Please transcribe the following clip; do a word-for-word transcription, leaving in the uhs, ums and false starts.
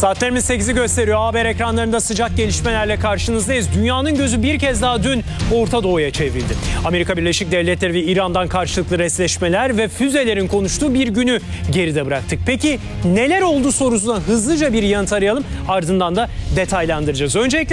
Saatlerimiz sekizi gösteriyor. Haber ekranlarında sıcak gelişmelerle karşınızdayız. Dünyanın gözü bir kez daha dün Orta Doğu'ya çevrildi. Amerika Birleşik Devletleri ve İran'dan karşılıklı resleşmeler ve füzelerin konuştuğu bir günü geride bıraktık. Peki neler oldu sorusuna hızlıca bir yanıt arayalım. Ardından da detaylandıracağız. Öncelikle